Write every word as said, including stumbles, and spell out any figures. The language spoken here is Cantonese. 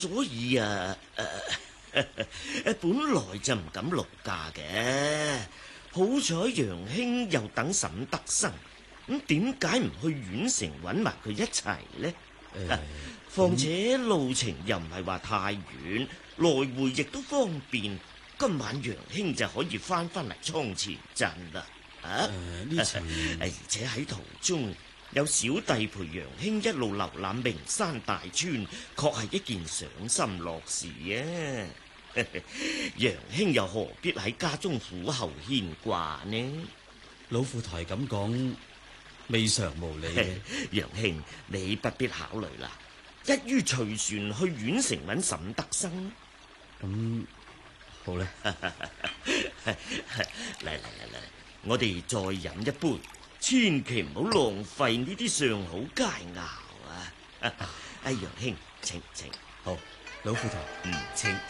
所以啊，誒、呃、誒，本來就唔敢落嫁嘅。好彩楊兄又等沈德生，咁點解唔去縣城揾埋佢一齊呢？ 誒， 況且路程又唔係話太遠，來回亦都方便。今晚楊兄就可以翻返嚟倉前鎮啦。啊， 誒呢程， 而且喺途中有小弟陪楊兄一路遊覽名山大川，確係一件賞心樂事啊！楊兄又何必喺家中苦候牽掛呢？ 老富台咁講，未嘗無理嘅。 楊兄，你不必考慮啦，一於隨船去縣城揾沈德生。 咁好咧， 嚟嚟嚟嚟，我哋再飲一杯，千祈唔好浪費呢啲上好佳肴啊！哎，楊兄，請請。 好，老富台， 嗯， 請